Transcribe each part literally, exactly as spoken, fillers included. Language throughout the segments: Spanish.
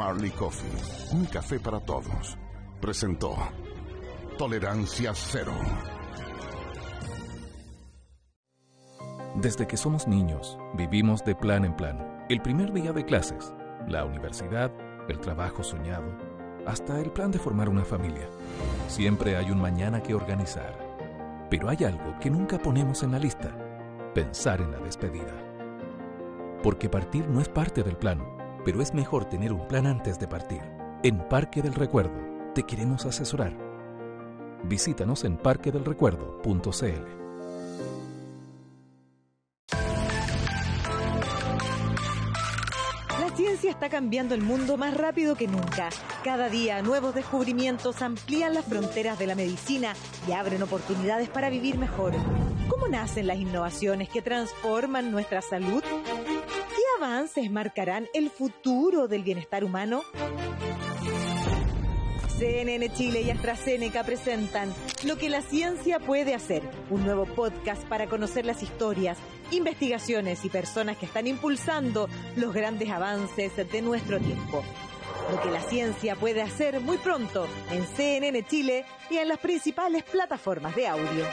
Marley Coffee, un café para todos, presentó Tolerancia Cero. Desde que somos niños, vivimos de plan en plan. El primer día de clases, la universidad, el trabajo soñado, hasta el plan de formar una familia. Siempre hay un mañana que organizar. Pero hay algo que nunca ponemos en la lista: pensar en la despedida. Porque partir no es parte del plan, pero es mejor tener un plan antes de partir. En Parque del Recuerdo te queremos asesorar. Visítanos en parque del recuerdo punto c l. La ciencia está cambiando el mundo más rápido que nunca. Cada día, nuevos descubrimientos amplían las fronteras de la medicina y abren oportunidades para vivir mejor. ¿Cómo nacen las innovaciones que transforman nuestra salud? ¿Qué avances marcarán el futuro del bienestar humano? C N N Chile y AstraZeneca presentan Lo que la ciencia puede hacer, un nuevo podcast para conocer las historias, investigaciones y personas que están impulsando los grandes avances de nuestro tiempo. Lo que la ciencia puede hacer muy pronto en C N N Chile y en las principales plataformas de audio.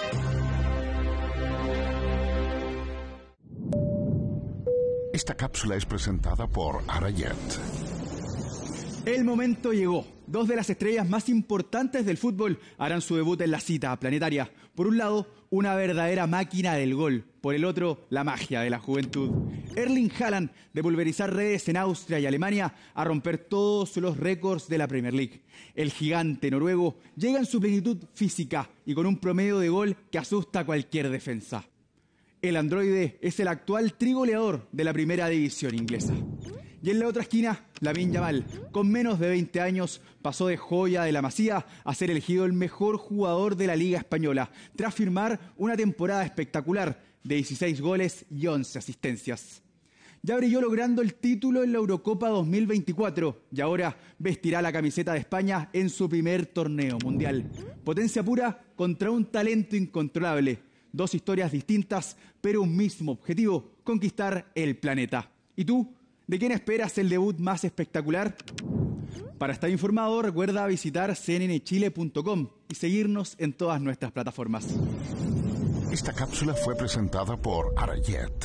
Esta cápsula es presentada por Arayet. El momento llegó. Dos de las estrellas más importantes del fútbol harán su debut en la cita planetaria. Por un lado, una verdadera máquina del gol. Por el otro, la magia de la juventud. Erling Haaland, de pulverizar redes en Austria y Alemania, a romper todos los récords de la Premier League. El gigante noruego llega en su plenitud física y con un promedio de gol que asusta a cualquier defensa. El androide es el actual trigoleador de la primera división inglesa. Y en la otra esquina, Lamine Yamal, con menos de veinte años, pasó de joya de la Masía a ser elegido el mejor jugador de la Liga Española, tras firmar una temporada espectacular de dieciséis goles y once asistencias. Ya brilló logrando el título en la Eurocopa dos mil veinticuatro y ahora vestirá la camiseta de España en su primer torneo mundial. Potencia pura contra un talento incontrolable. Dos historias distintas, pero un mismo objetivo: conquistar el planeta. ¿Y tú? ¿De quién esperas el debut más espectacular? Para estar informado, recuerda visitar c n n chile punto com y seguirnos en todas nuestras plataformas. Esta cápsula fue presentada por Arayet.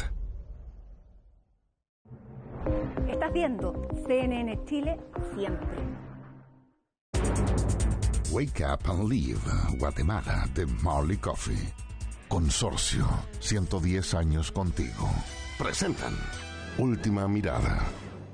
Estás viendo C N N Chile siempre. Wake Up and Live, Guatemala, de Marley Coffee. Consorcio, ciento diez años contigo. Presentan Última Mirada.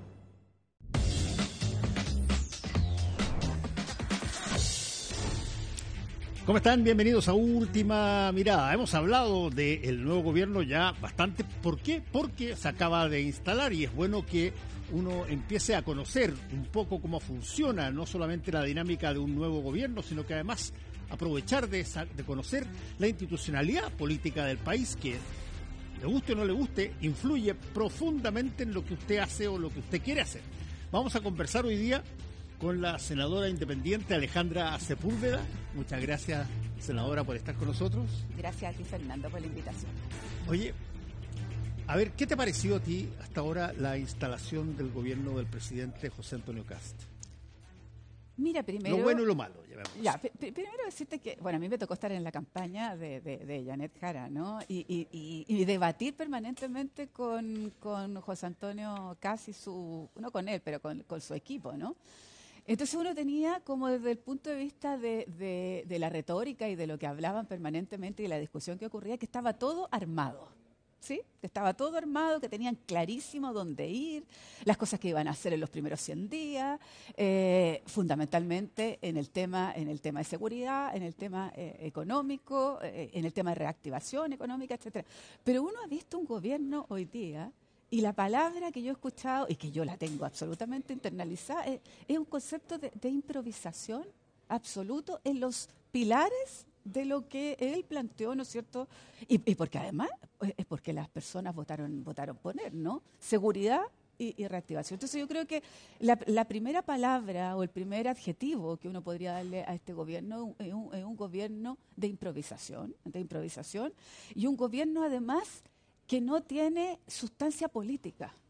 ¿Cómo están? Bienvenidos a Última Mirada. Hemos hablado del nuevo gobierno ya bastante. ¿Por qué? Porque se acaba de instalar y es bueno que uno empiece a conocer un poco cómo funciona no solamente la dinámica de un nuevo gobierno, sino que además aprovechar de, esa, de conocer la institucionalidad política del país, que le guste o no le guste, influye profundamente en lo que usted hace o lo que usted quiere hacer. Vamos a conversar hoy día con la senadora independiente Alejandra Sepúlveda. Muchas gracias, senadora, por estar con nosotros. Gracias a ti, Fernando, por la invitación. Oye, a ver, ¿qué te ha parecido a ti hasta ahora la instalación del gobierno del presidente José Antonio Kast? Mira, primero... Lo bueno y lo malo. Ya, p- primero decirte que, bueno, a mí me tocó estar en la campaña de, de, de Janet Jara, ¿no? Y, y, y, y debatir permanentemente con, con José Antonio Kast y su... no con él, pero con, con su equipo, ¿no? Entonces uno tenía como desde el punto de vista de, de, de la retórica y de lo que hablaban permanentemente y la discusión que ocurría, que estaba todo armado, ¿sí? Que estaba todo armado, que tenían clarísimo dónde ir, las cosas que iban a hacer en los primeros cien días, eh, fundamentalmente en el tema, en el tema de seguridad, en el tema eh, económico, eh, en el tema de reactivación económica, etcétera. Pero uno ha visto un gobierno hoy día. Y la palabra que yo he escuchado, y que yo la tengo absolutamente internalizada, es, es un concepto de, de improvisación absoluto en los pilares de lo que él planteó, ¿no es cierto? Y, y porque además es porque las personas votaron votaron por él, ¿no? Seguridad y, y reactivación. Entonces yo creo que la, la primera palabra o el primer adjetivo que uno podría darle a este gobierno es un, es un gobierno de improvisación, de improvisación, y un gobierno además que no tiene sustancia política.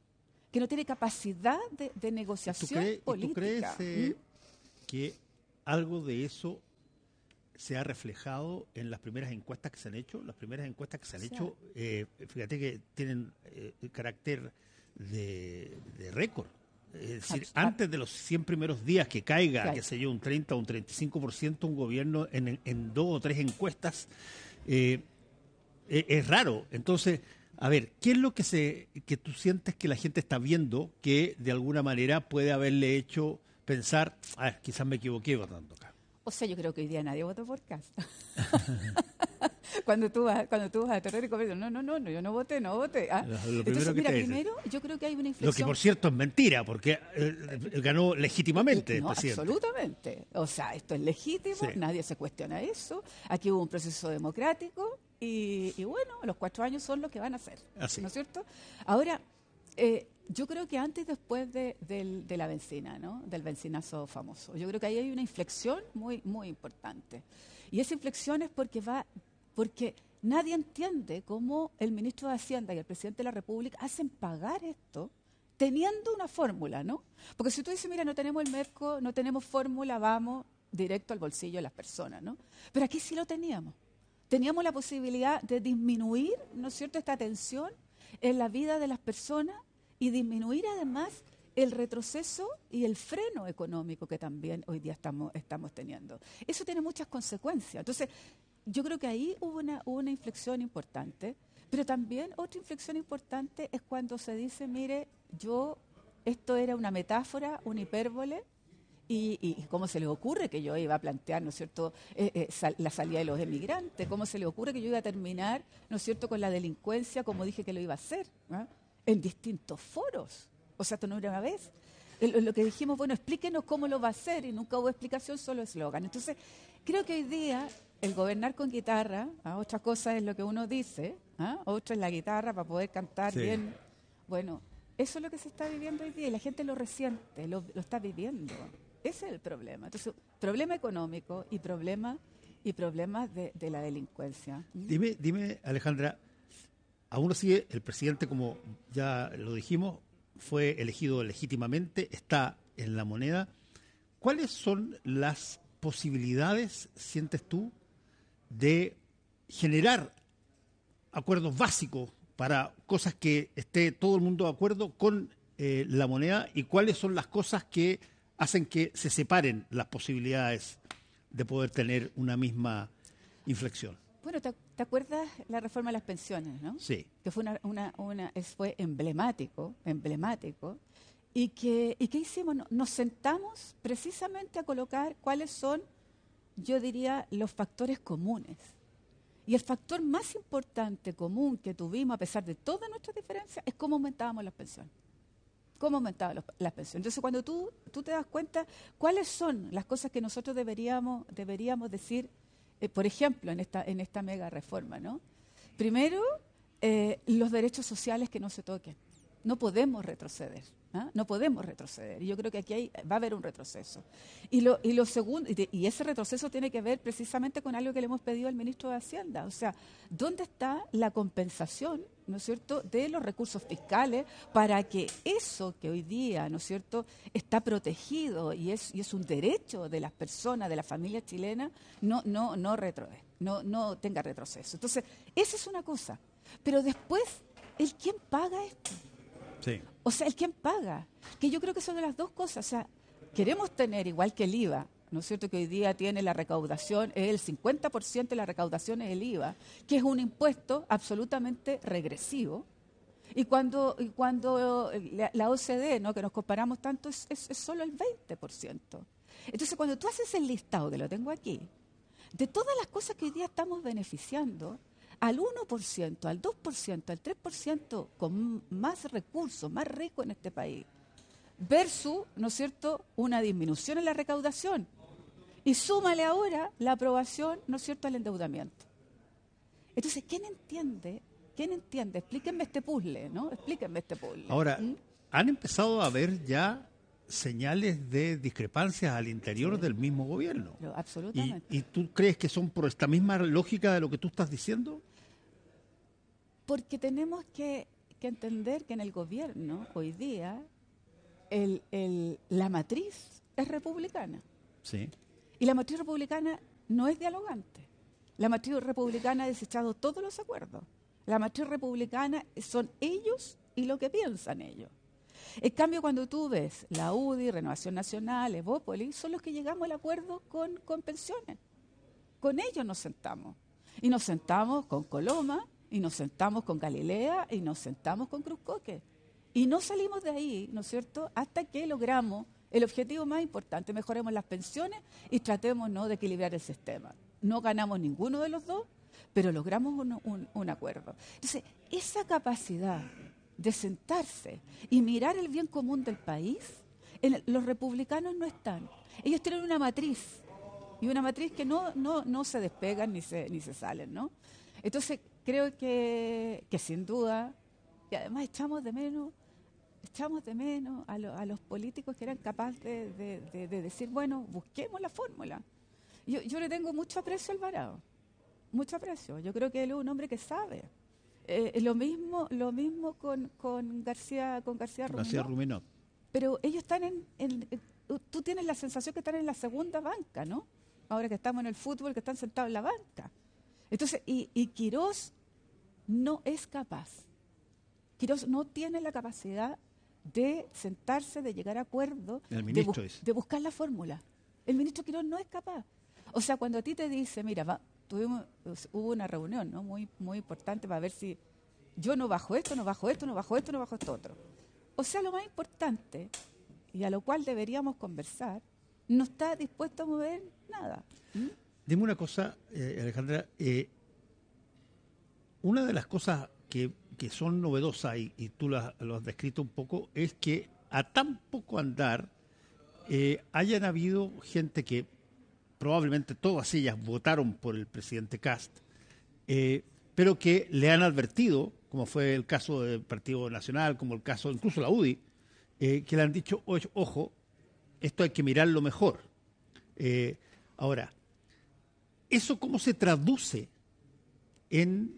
que no tiene capacidad de, de negociación ¿Tú crees, política. ¿tú crees eh, ¿Mm? que algo de eso se ha reflejado en las primeras encuestas que se han hecho? Las primeras encuestas que se han O sea, hecho, eh, fíjate que tienen eh, carácter de, de récord. Es decir, Ah, antes de los cien primeros días que caiga, Claro. qué sé yo, un treinta o un treinta y cinco por ciento un gobierno en, en dos o tres encuestas, eh, es, es raro. Entonces, a ver, ¿qué es lo que se que tú sientes que la gente está viendo que de alguna manera puede haberle hecho pensar, a ver, quizás me equivoqué votando acá? O sea, yo creo que hoy día nadie votó por Kast. cuando tú vas, cuando tú vas a terror y comienzas, no, no, no, no, yo no voté, no voté. ¿ah? Lo- lo primero Entonces, que mira, te dicen. primero, yo creo que hay una Lo que inflexión. por cierto es mentira, porque eh, ganó legítimamente el No, presidente. absolutamente. O sea, esto es legítimo, Sí. nadie se cuestiona eso. Aquí hubo un proceso democrático y, y bueno, los cuatro años son lo que van a hacer. Así. ¿No es cierto? Ahora, eh, yo creo que antes y después de, del- de la bencina, ¿no? Del bencinazo famoso, yo creo que ahí hay una inflexión muy, muy importante. Y esa inflexión es porque va, porque nadie entiende cómo el ministro de Hacienda y el presidente de la República hacen pagar esto teniendo una fórmula, ¿no? Porque si tú dices, mira, no tenemos el MEFCO, no tenemos fórmula, vamos directo al bolsillo de las personas, ¿no? Pero aquí sí lo teníamos. Teníamos la posibilidad de disminuir, ¿no es cierto?, esta tensión en la vida de las personas y disminuir además el retroceso y el freno económico que también hoy día estamos, estamos teniendo. Eso tiene muchas consecuencias. Entonces, yo creo que ahí hubo una, hubo una inflexión importante, pero también otra inflexión importante es cuando se dice, mire, yo, esto era una metáfora, una hipérbole, y, y, y cómo se les ocurre que yo iba a plantear, ¿no es cierto?, eh, eh, sal, la salida de los emigrantes, cómo se les ocurre que yo iba a terminar, ¿no es cierto?, con la delincuencia, como dije que lo iba a hacer, ¿ah? En distintos foros. O sea, esto no era una vez. El- Lo que dijimos, bueno, explíquenos cómo lo va a hacer, y nunca hubo explicación, solo eslogan. Entonces, creo que hoy día el gobernar con guitarra, ¿ah? Otra cosa es lo que uno dice, ¿ah? Otra es la guitarra para poder cantar Sí. bien. Bueno, eso es lo que se está viviendo hoy día y la gente lo resiente, lo, lo está viviendo. Ese es el problema. Entonces, problema económico y problema y problemas de, de la delincuencia. ¿Mm? Dime, dime, Alejandra, aún así el presidente, como ya lo dijimos, fue elegido legítimamente, está en la moneda. ¿Cuáles son las posibilidades, sientes tú, de generar acuerdos básicos para cosas que esté todo el mundo de acuerdo con eh, la moneda, y cuáles son las cosas que hacen que se separen las posibilidades de poder tener una misma inflexión? Bueno, ¿te, te acuerdas la reforma de las pensiones, no? Sí. Que fue una, una, una es- fue emblemático, emblemático, y que, y que hicimos, No- nos sentamos precisamente a colocar cuáles son, yo diría, los factores comunes. Y el factor más importante común que tuvimos, a pesar de todas nuestras diferencias, es cómo aumentábamos las pensiones. Cómo aumentaban los- las pensiones. Entonces, cuando tú, tú te das cuenta cuáles son las cosas que nosotros deberíamos, deberíamos decir, eh, por ejemplo, en esta, en esta mega reforma, ¿no? Primero, eh, los derechos sociales que no se toquen. No podemos retroceder. ¿ah? No podemos retroceder. Y yo creo que aquí hay, va a haber un retroceso. Y lo, y lo segundo, y, de- y ese retroceso tiene que ver precisamente con algo que le hemos pedido al ministro de Hacienda. O sea, ¿dónde está la compensación, ¿no es cierto?, de los recursos fiscales para que eso que hoy día, ¿no es cierto?, está protegido y es, y es un derecho de las personas, de la familia chilena, no, no, no, retro, no, no tenga retroceso? Entonces, esa es una cosa. Pero después, ¿el quién paga esto? Sí. O sea, ¿el quién paga? Que yo creo que son de las dos cosas. O sea, queremos tener, igual que el I V A, ¿no es cierto?, que hoy día tiene la recaudación, el cincuenta por ciento de la recaudación es el I V A, que es un impuesto absolutamente regresivo. Y cuando, y cuando la, la O C D, ¿no?, que nos comparamos tanto, es, es, es solo el veinte por ciento. Entonces, cuando tú haces el listado, que lo tengo aquí, de todas las cosas que hoy día estamos beneficiando, al uno por ciento, al dos por ciento, al tres por ciento con más recursos, más rico en este país, versus, ¿no es cierto?, una disminución en la recaudación. Y súmale ahora la aprobación, ¿no es cierto?, al endeudamiento. Entonces, ¿quién entiende? ¿Quién entiende? Explíquenme este puzzle, ¿no? Explíquenme este puzzle. Ahora, ¿Mm? han empezado a haber ya señales de discrepancias al interior Sí. del mismo gobierno. Pero ¿Y, absolutamente. ¿Y tú crees que son por esta misma lógica de lo que tú estás diciendo? Porque tenemos que, que entender que en el gobierno hoy día el, el, la matriz es republicana. Sí. Y la matriz republicana no es dialogante. La matriz republicana ha desechado todos los acuerdos. La matriz republicana son ellos y lo que piensan ellos. En cambio, cuando tú ves la U D I, Renovación Nacional, Evópolis, son los que llegamos al acuerdo con, con pensiones. Con ellos nos sentamos. Y nos sentamos con Coloma, y nos sentamos con Galilea, y nos sentamos con Cruz Coque. Y no salimos de ahí, ¿no es cierto?, hasta que logramos el objetivo más importante, mejoremos las pensiones y tratemos, ¿no?, de equilibrar el sistema. No ganamos ninguno de los dos, pero logramos un, un, un acuerdo. Entonces, esa capacidad de sentarse y mirar el bien común del país, en, los republicanos no están. Ellos tienen una matriz, y una matriz que no, no, no se despegan ni se, ni se salen, ¿no? Entonces, creo que, que sin duda, y además echamos de menos, echamos de menos a, lo, a los políticos que eran capaces de, de, de, de decir, bueno, busquemos la fórmula. Yo, yo le tengo mucho aprecio al Alvarado, mucho aprecio. Yo creo que él es un hombre que sabe. Eh, lo mismo, lo mismo con, con García, con García Ruminot. García Ruminot. Pero ellos están en, en, en, tú tienes la sensación que están en la segunda banca, ¿no? Ahora que estamos en el fútbol, que están sentados en la banca. Entonces, y, y Quirós no es capaz. Quirós no tiene la capacidad de sentarse, de llegar a acuerdo, el ministro de, es. de buscar la fórmula. El ministro Quirós no es capaz. O sea, cuando a ti te dice, mira, va, tuvimos, hubo una reunión, ¿no?, muy, muy importante para ver si yo no bajo esto, no bajo esto, no bajo esto, no bajo esto otro. O sea, lo más importante, y a lo cual deberíamos conversar, no está dispuesto a mover nada. ¿Mm? Dime una cosa, eh, Alejandra. Eh, una de las cosas que, que son novedosas, y, y tú la, lo has descrito un poco, es que a tan poco andar eh, hayan habido gente que probablemente todas ellas votaron por el presidente Kast, eh, pero que le han advertido, como fue el caso del Partido Nacional, como el caso incluso la U D I, eh, que le han dicho, ojo, esto hay que mirarlo mejor. Eh, ahora, ¿eso cómo se traduce en,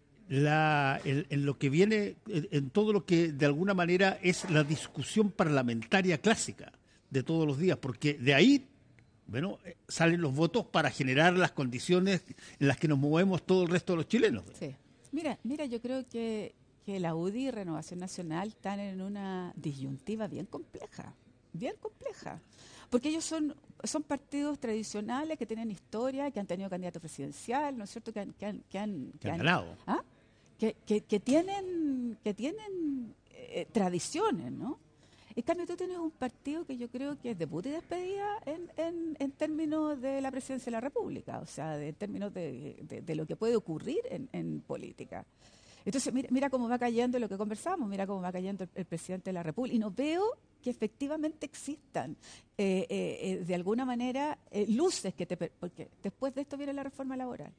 la, en, en lo que viene, en, en todo lo que de alguna manera es la discusión parlamentaria clásica de todos los días? Porque de ahí, bueno, salen los votos para generar las condiciones en las que nos movemos todo el resto de los chilenos. Sí. Mira, mira, yo creo que, que la U D I y Renovación Nacional están en una disyuntiva bien compleja. bien compleja, porque ellos son, son partidos tradicionales que tienen historia, que han tenido candidato presidencial, ¿no es cierto?, que han, que han, que han, que han ganado, ¿ah? que, que, que tienen, que tienen eh, tradiciones, ¿no? En cambio, tú tienes un partido que yo creo que es debut y despedida en, en, en términos de la presidencia de la República, o sea, de, en términos de, de, de lo que puede ocurrir en, en política. Entonces, mira, mira cómo va cayendo lo que conversamos, mira cómo va cayendo el, el presidente de la República, y no veo que efectivamente existan, eh, eh, de alguna manera, eh, luces que te... Porque después de esto viene la reforma laboral.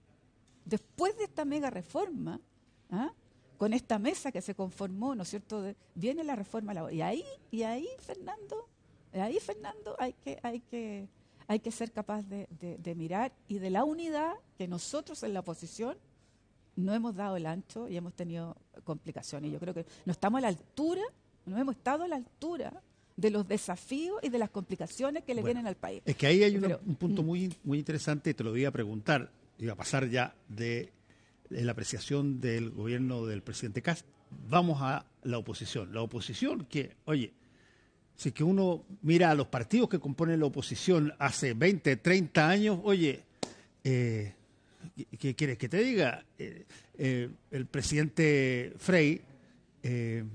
Después de esta mega reforma, ¿ah?, con esta mesa que se conformó, ¿no es cierto?, de, viene la reforma laboral. Y ahí, y ahí, Fernando, ahí, Fernando, hay que, hay que, hay que ser capaz de, de, de mirar, y de la unidad que nosotros en la oposición no hemos dado el ancho y hemos tenido complicaciones. Yo creo que no estamos a la altura, no hemos estado a la altura de los desafíos y de las complicaciones que le bueno, vienen al país. Es que ahí hay Pero, una, un punto muy, muy interesante, y te lo iba a preguntar, iba a pasar ya de, de la apreciación del gobierno del presidente Kast. Vamos a la oposición. La oposición que, oye, si que uno mira a los partidos que componen la oposición hace veinte, treinta años, oye, eh, ¿qué quieres que te diga? Eh, eh, el presidente Frei, eh,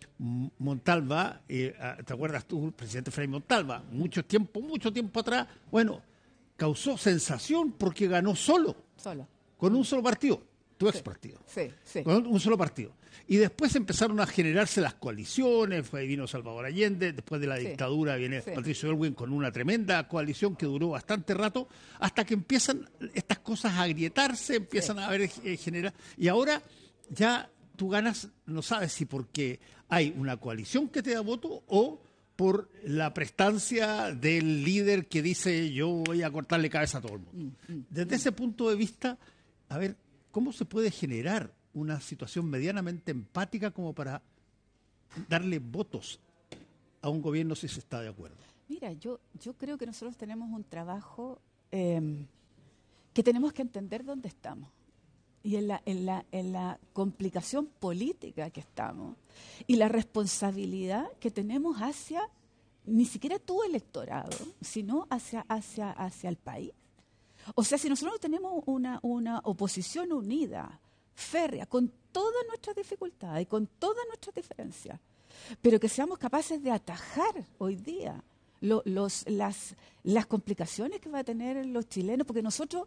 Montalva, eh, ¿te acuerdas tú, el presidente Frei Montalva? Mucho tiempo, mucho tiempo atrás, bueno, causó sensación porque ganó solo, solo. con un solo partido, tu ex sí, partido, sí, sí. con un solo partido. Y después empezaron a generarse las coaliciones, fue, vino Salvador Allende, después de la sí, dictadura viene sí. Patricio Aylwin con una tremenda coalición que duró bastante rato, hasta que empiezan estas cosas a agrietarse, empiezan sí. a haber eh, generar, y ahora ya tú ganas, no sabes si porque hay una coalición que te da voto o por la prestancia del líder que dice yo voy a cortarle cabeza a todo el mundo. Mm, mm, Desde mm. ese punto de vista, a ver, ¿cómo se puede generar una situación medianamente empática como para darle votos a un gobierno si se está de acuerdo? Mira, yo, yo creo que nosotros tenemos un trabajo eh, que tenemos que entender dónde estamos y en la, en, la, en la complicación política que estamos y la responsabilidad que tenemos hacia, ni siquiera tu electorado, sino hacia, hacia, hacia el país. O sea, si nosotros tenemos una, una oposición unida, férrea, con todas nuestras dificultades y con todas nuestras diferencias, pero que seamos capaces de atajar hoy día lo, los, las, las complicaciones que van a tener los chilenos, porque nosotros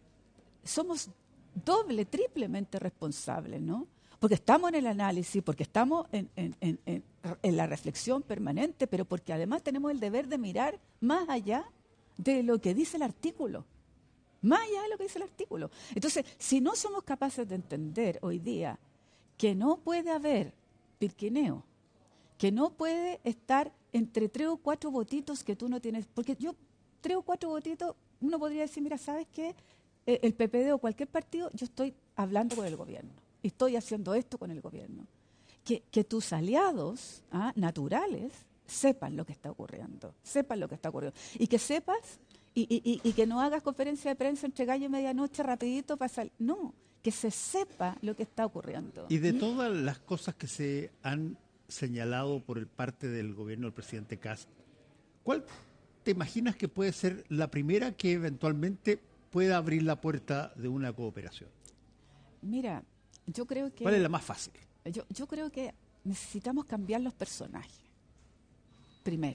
somos doble, triplemente responsables, ¿no? Porque estamos en el análisis, porque estamos en, en, en, en, en la reflexión permanente, pero porque además tenemos el deber de mirar más allá de lo que dice el artículo. Más allá de lo que dice el artículo. Entonces, si no somos capaces de entender hoy día que no puede haber pirquineo, que no puede estar entre tres o cuatro votitos que tú no tienes, porque yo, tres o cuatro votitos, uno podría decir, mira, ¿sabes qué? Eh, el P P D o cualquier partido, yo estoy hablando con el gobierno, y estoy haciendo esto con el gobierno. Que, que tus aliados ¿ah? naturales sepan lo que está ocurriendo, sepan lo que está ocurriendo, y que sepas... Y, y, y que no hagas conferencia de prensa entre gallo y medianoche rapidito para salir. No, que se sepa lo que está ocurriendo. Y de todas las cosas que se han señalado por el parte del gobierno del presidente Kast, ¿cuál te imaginas que puede ser la primera que eventualmente pueda abrir la puerta de una cooperación? Mira, yo creo que... ¿Cuál es la más fácil? Yo, yo creo que necesitamos cambiar los personajes, primero.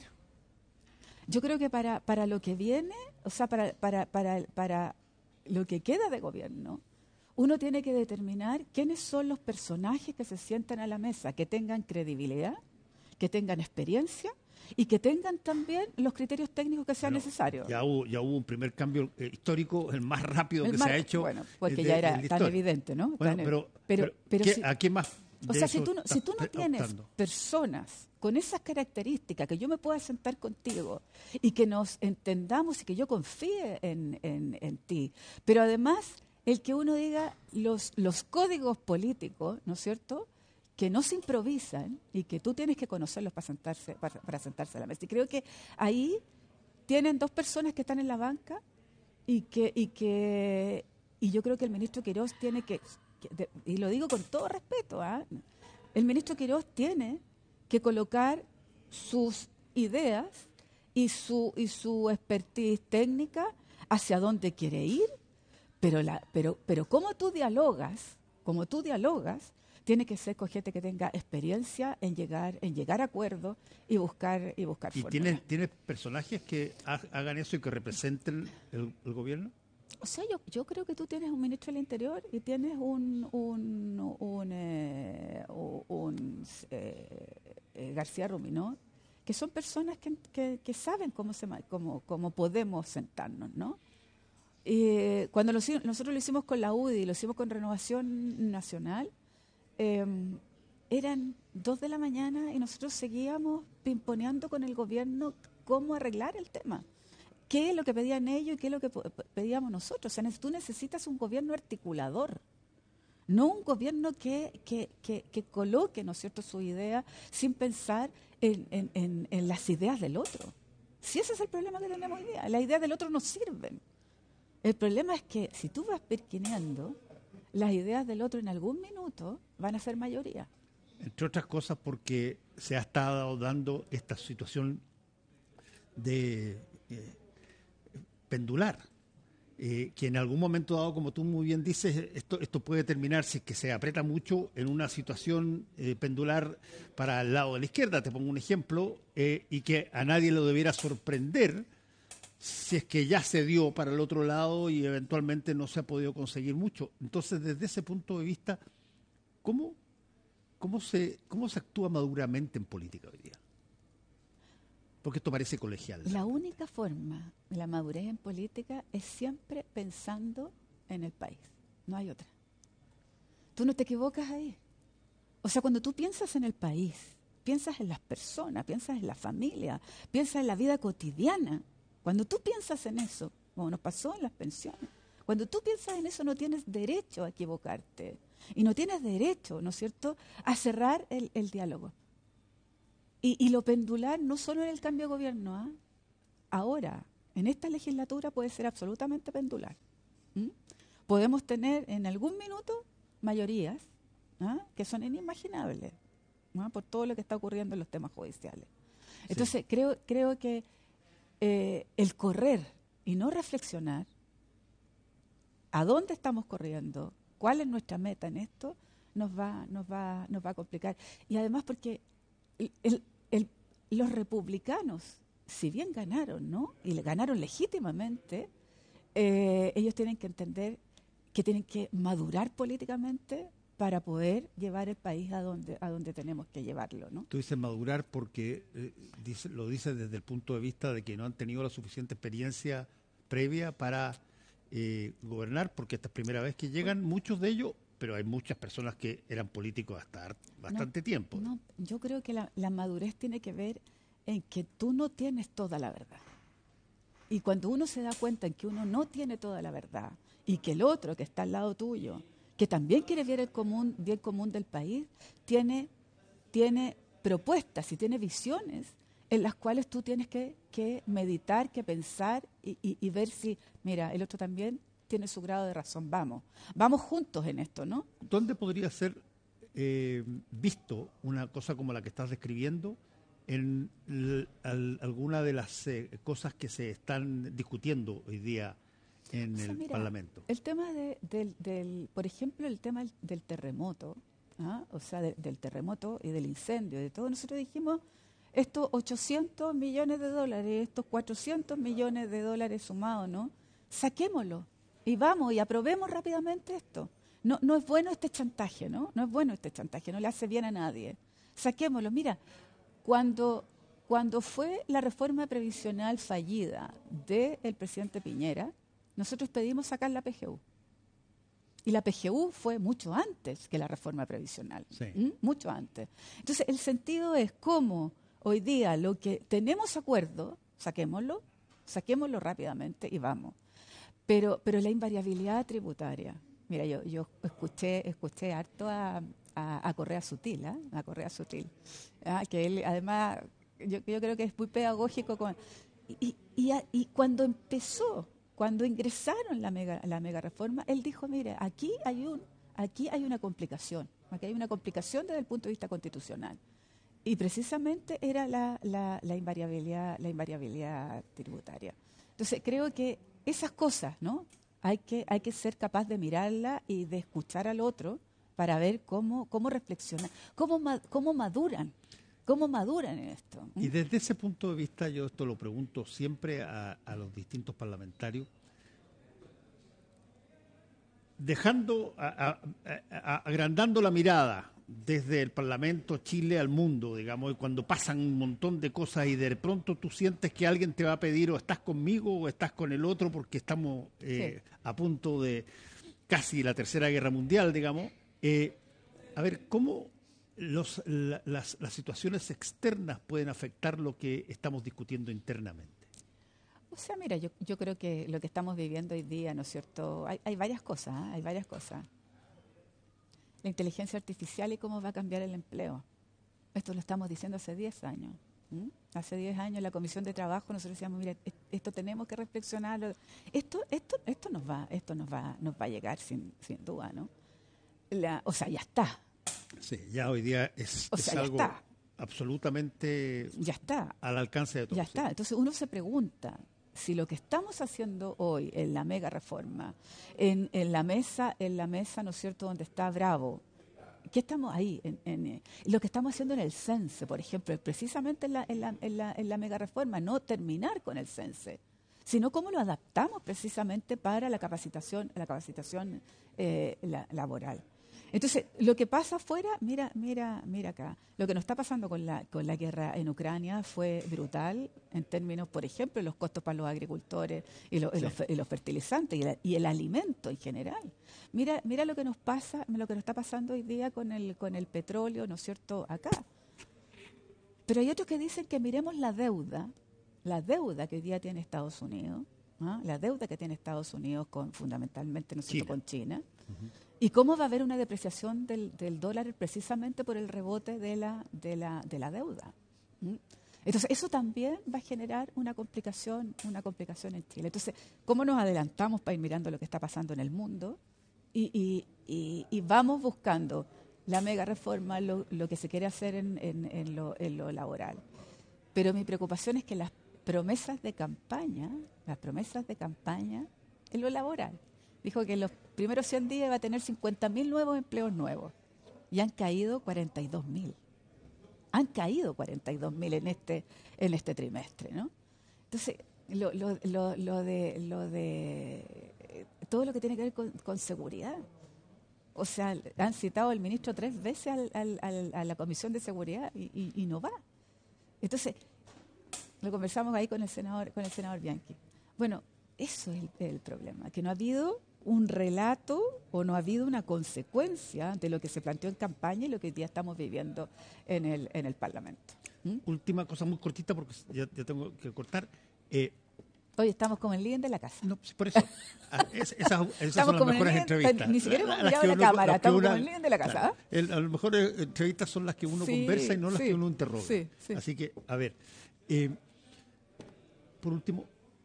Yo creo que para, para lo que viene, o sea, para, para, para, para lo que queda de gobierno, uno tiene que determinar quiénes son los personajes que se sientan a la mesa, que tengan credibilidad, que tengan experiencia y que tengan también los criterios técnicos que sean bueno, necesarios. Ya hubo, ya hubo un primer cambio eh, histórico, el más rápido el que más, se ha hecho. Bueno, porque de, ya era de tan evidente, ¿no? Bueno, Tan, pero, pero, pero, pero ¿qué, si, ¿a qué más? O sea, si tú, no, si tú no tienes optando? personas con esas características, que yo me pueda sentar contigo y que nos entendamos y que yo confíe en, en, en ti, pero además el que uno diga los, los códigos políticos, ¿no es cierto?, que no se improvisan y que tú tienes que conocerlos para sentarse, para, para sentarse a la mesa. Y creo que ahí tienen dos personas que están en la banca y que y que y yo creo que el ministro Quirós tiene que, que de, y lo digo con todo respeto, ¿eh? El ministro Quirós tiene que colocar sus ideas y su y su expertise técnica hacia dónde quiere ir, pero la pero pero cómo tú dialogas, cómo tú dialogas tiene que ser con gente que tenga experiencia en llegar en llegar a acuerdos y buscar y buscar ¿Y fórmulas. tienes tienes personajes que ha, hagan eso y que representen el, el gobierno? O sea, yo, yo creo que tú tienes un ministro del Interior y tienes un un, un, eh, un eh, eh, García Ruminó, que son personas que, que, que saben cómo se cómo, cómo podemos sentarnos, ¿no? Y cuando lo, nosotros lo hicimos con la U D I, lo hicimos con Renovación Nacional, eh, eran dos de la mañana y nosotros seguíamos pimponeando con el gobierno cómo arreglar el tema. ¿Qué es lo que pedían ellos y qué es lo que pedíamos nosotros? O sea, tú necesitas un gobierno articulador, no un gobierno que, que, que, que coloque, ¿no es cierto?, su idea sin pensar en, en, en, en las ideas del otro. Si ese es el problema que tenemos hoy día, las ideas del otro no sirven. El problema es que si tú vas perquineando, las ideas del otro en algún minuto van a ser mayoría. Entre otras cosas porque se ha estado dando esta situación de eh, pendular, eh, que en algún momento dado, como tú muy bien dices, esto, esto puede terminar, si es que se aprieta mucho, en una situación eh, pendular para el lado de la izquierda. Te pongo un ejemplo, eh, y que a nadie lo debiera sorprender si es que ya se dio para el otro lado y eventualmente no se ha podido conseguir mucho. Entonces, desde ese punto de vista, ¿cómo, cómo, se, cómo se actúa maduramente en política hoy día? Porque esto parece colegial. La única forma de la madurez en política es siempre pensando en el país. No hay otra. Tú no te equivocas ahí. O sea, cuando tú piensas en el país, piensas en las personas, piensas en la familia, piensas en la vida cotidiana. Cuando tú piensas en eso, como nos pasó en las pensiones, cuando tú piensas en eso no tienes derecho a equivocarte. Y no tienes derecho, ¿no es cierto?, a cerrar el, el diálogo. Y, y lo pendular no solo en el cambio de gobierno, ¿eh? Ahora, en esta legislatura puede ser absolutamente pendular. ¿Mm? Podemos tener en algún minuto mayorías, ¿ah?, que son inimaginables, ¿no?, por todo lo que está ocurriendo en los temas judiciales. Entonces, sí. creo, creo que eh, el correr y no reflexionar a dónde estamos corriendo, cuál es nuestra meta en esto, nos va, nos va, nos va a complicar. Y además porque el, el, el, los republicanos, si bien ganaron, ¿no?, y le ganaron legítimamente, eh, ellos tienen que entender que tienen que madurar políticamente para poder llevar el país a donde a donde tenemos que llevarlo, ¿no? Tú dices madurar porque eh, dice, lo dices desde el punto de vista de que no han tenido la suficiente experiencia previa para eh, gobernar, porque esta es la primera vez que llegan muchos de ellos, pero hay muchas personas que eran políticos hasta bastante no, tiempo. No, yo creo que la, la madurez tiene que ver en que tú no tienes toda la verdad. Y cuando uno se da cuenta en que uno no tiene toda la verdad y que el otro que está al lado tuyo, que también quiere ver el común, bien común del país, tiene, tiene propuestas y tiene visiones en las cuales tú tienes que, que meditar, que pensar y, y, y ver si, mira, el otro también tiene su grado de razón. Vamos, vamos juntos en esto, ¿no? ¿Dónde podría ser eh, visto una cosa como la que estás describiendo en l, al, alguna de las eh, cosas que se están discutiendo hoy día en o sea, el mira, Parlamento? El tema de, del, del, por ejemplo, el tema del terremoto, ¿ah? o sea, de, del terremoto y del incendio, de todo, nosotros dijimos, estos ochocientos millones de dólares, estos cuatrocientos millones de dólares sumados, ¿no? Saquémoslo y vamos y aprobemos rápidamente esto. No, no es bueno este chantaje, ¿no? No es bueno este chantaje, no le hace bien a nadie. Saquémoslo. Mira, cuando, cuando fue la reforma previsional fallida del presidente Piñera, nosotros pedimos sacar la P G U. Y la P G U fue mucho antes que la reforma previsional. Sí. ¿Mm? Mucho antes. Entonces, el sentido es cómo hoy día lo que tenemos acuerdo, saquémoslo, saquémoslo rápidamente y vamos. Pero, pero la invariabilidad tributaria. Mira, yo, yo escuché, escuché harto a, a, a Correa Sutil, ¿eh? a Correa Sutil. ¿Ah? Que él, además, yo, yo creo que es muy pedagógico. Con, y, y, y cuando empezó, cuando ingresaron la mega, la mega reforma, él dijo, mire, aquí hay, un, aquí hay una complicación. Aquí hay una complicación desde el punto de vista constitucional. Y precisamente era la, la, la, invariabilidad, la invariabilidad tributaria. Entonces, creo que esas cosas, ¿no? Hay que, hay que ser capaz de mirarla y de escuchar al otro para ver cómo, cómo reflexionan, cómo, cómo maduran, cómo maduran en esto. ¿Mm? Y desde ese punto de vista, yo esto lo pregunto siempre a, a los distintos parlamentarios, dejando, a, a, a, agrandando la mirada desde el Parlamento Chile al mundo, digamos, y cuando pasan un montón de cosas y de pronto tú sientes que alguien te va a pedir o estás conmigo o estás con el otro porque estamos eh, sí. a punto de casi la tercera guerra mundial, digamos. Eh, a ver, ¿cómo los, la, las, las situaciones externas pueden afectar lo que estamos discutiendo internamente? O sea, mira, yo, yo creo que lo que estamos viviendo hoy día, ¿no es cierto? Hay, hay varias cosas, ¿eh? hay varias cosas. La inteligencia artificial y cómo va a cambiar el empleo. Esto lo estamos diciendo hace diez años. ¿Mm? Hace diez años en la Comisión de Trabajo nosotros decíamos, mira, esto tenemos que reflexionarlo. Esto, esto, esto nos va, esto nos va, nos va a llegar sin, sin duda, ¿no? La, o sea, ya está. Sí, ya hoy día es, o es sea, algo está. absolutamente ya está. al alcance de todos. Ya está. Entonces uno se pregunta si lo que estamos haciendo hoy en la mega reforma, en, en la mesa, en la mesa, ¿no es cierto?, donde está Bravo, ¿qué estamos ahí? En, en, lo que estamos haciendo en el CENSE, por ejemplo, precisamente en la, en la, en la, en la mega reforma, no terminar con el CENSE, sino cómo lo adaptamos precisamente para la capacitación, la capacitación eh, la, laboral. Entonces, lo que pasa afuera, mira, mira, mira acá, lo que nos está pasando con la, con la guerra en Ucrania fue brutal en términos, por ejemplo, de los costos para los agricultores y, lo, sí. y, los, y los fertilizantes y, la, y el alimento en general. Mira, mira lo que nos pasa, lo que nos está pasando hoy día con el, con el petróleo, ¿no es cierto?, acá. Pero hay otros que dicen que miremos la deuda, la deuda que hoy día tiene Estados Unidos, ¿ah? la deuda que tiene Estados Unidos con fundamentalmente, ¿no es cierto?, con China. Uh-huh. ¿Y cómo va a haber una depreciación del, del dólar precisamente por el rebote de la, de la, de la deuda? ¿Mm? Entonces, eso también va a generar una complicación, una complicación en Chile. Entonces, ¿cómo nos adelantamos para ir mirando lo que está pasando en el mundo? Y, y, y, y vamos buscando la mega reforma, lo, lo que se quiere hacer en, en, en, lo, en lo laboral. Pero mi preocupación es que las promesas de campaña, las promesas de campaña en lo laboral, dijo que en los primeros cien días iba a tener cincuenta mil nuevos empleos nuevos y han caído cuarenta y dos mil. Han caído cuarenta y dos mil en este, en este trimestre, ¿no? Entonces, lo, lo, lo, lo de, lo de todo lo que tiene que ver con, con seguridad. O sea, han citado al ministro tres veces al, al, al, a la Comisión de Seguridad y, y, y no va. Entonces, lo conversamos ahí con el senador, con el senador Bianchi. Bueno, eso es el, el problema, que no ha habido un relato o no ha habido una consecuencia de lo que se planteó en campaña y lo que hoy día estamos viviendo en el, en el Parlamento. ¿Mm? Última cosa muy cortita porque ya, ya tengo que cortar. Eh, Hoy estamos como el líder de la casa. No, por eso. Es, esas esas son las mejores líder, entrevistas. Ni siquiera hemos mirado la, la uno, cámara, estamos una, como el líder de la casa. Claro, ¿eh? el, a lo mejor eh, entrevistas son las que uno sí, conversa y no las sí, que uno interroga. Sí, sí. Así que, a ver. Eh, por último,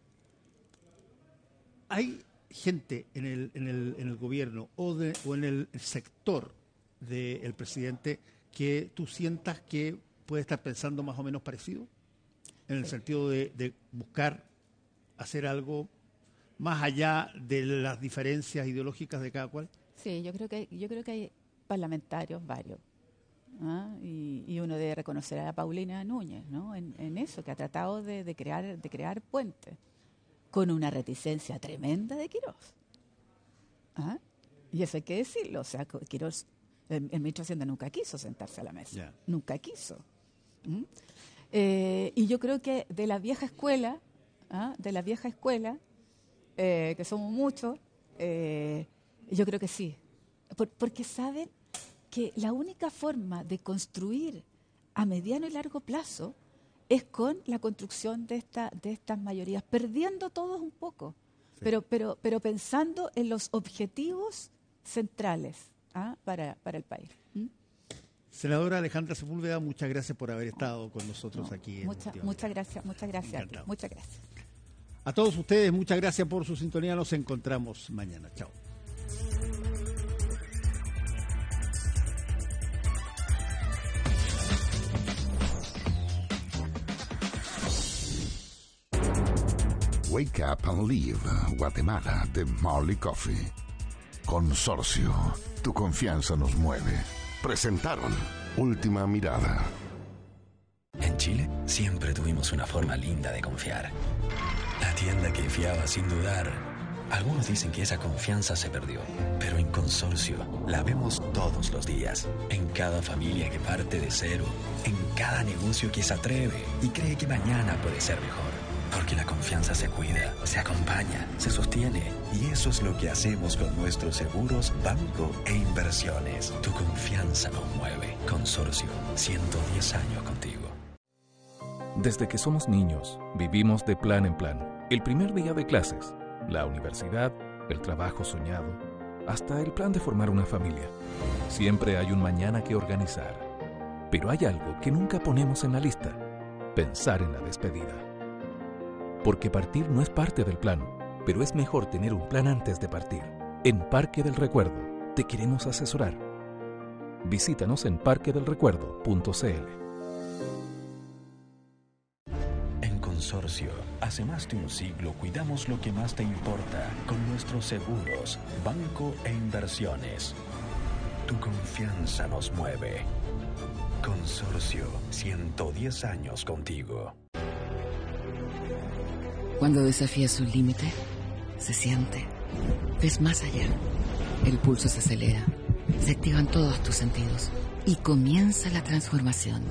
hay gente en el, en el, en el gobierno o, de, o en el sector del presidente que tú sientas que puede estar pensando más o menos parecido, en el sí. sentido de, de buscar hacer algo más allá de las diferencias ideológicas de cada cual. Sí, yo creo que yo creo que hay parlamentarios varios, ¿ah? y, y uno debe reconocer a Paulina Núñez, ¿no? En, en eso, que ha tratado de, de crear de crear puentes con una reticencia tremenda de Quirós. ¿Ah? Y eso hay que decirlo, o sea, Quirós, el, el ministro de Hacienda nunca quiso sentarse a la mesa, yeah. nunca quiso. ¿Mm? Eh, y yo creo que de la vieja escuela, ¿ah? de la vieja escuela, eh, que somos muchos, eh, yo creo que sí, Por, porque saben que la única forma de construir a mediano y largo plazo es con la construcción de, esta, de estas mayorías, perdiendo todos un poco, sí. pero, pero, pero pensando en los objetivos centrales ¿ah? para, para el país. ¿Mm? Senadora Alejandra Sepúlveda, muchas gracias por haber estado con nosotros no, aquí. Mucha, en muchas gracias, muchas gracias. Muchas gracias. A todos ustedes, muchas gracias por su sintonía. Nos encontramos mañana. Chao. Wake Up and Live, Guatemala, de Marley Coffee. Consorcio, tu confianza nos mueve. Presentaron Última Mirada. En Chile siempre tuvimos una forma linda de confiar. La tienda que fiaba sin dudar. Algunos dicen que esa confianza se perdió, pero en Consorcio la vemos todos los días. En cada familia que parte de cero, en cada negocio que se atreve y cree que mañana puede ser mejor. Porque la confianza se cuida, se acompaña, se sostiene. Y eso es lo que hacemos con nuestros seguros, banco e inversiones. Tu confianza nos mueve. Consorcio, ciento diez años contigo. Desde que somos niños, vivimos de plan en plan. El primer día de clases, la universidad, el trabajo soñado, hasta el plan de formar una familia. Siempre hay un mañana que organizar. Pero hay algo que nunca ponemos en la lista: pensar en la despedida. Porque partir no es parte del plan, pero es mejor tener un plan antes de partir. En Parque del Recuerdo te queremos asesorar. Visítanos en parque del recuerdo punto c l. En Consorcio, hace más de un siglo cuidamos lo que más te importa con nuestros seguros, banco e inversiones. Tu confianza nos mueve. Consorcio, ciento diez años contigo. Cuando desafías un límite, se siente. Ves más allá. El pulso se acelera. Se activan todos tus sentidos. Y comienza la transformación.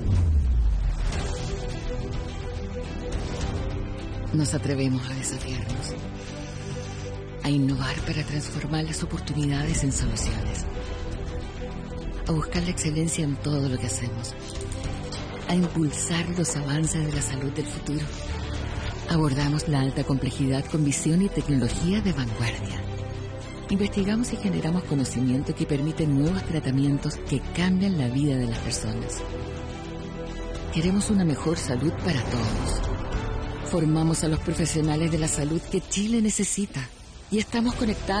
Nos atrevemos a desafiarnos. A innovar para transformar las oportunidades en soluciones. A buscar la excelencia en todo lo que hacemos. A impulsar los avances de la salud del futuro. Abordamos la alta complejidad con visión y tecnología de vanguardia. Investigamos y generamos conocimiento que permite nuevos tratamientos que cambian la vida de las personas. Queremos una mejor salud para todos. Formamos a los profesionales de la salud que Chile necesita y estamos conectados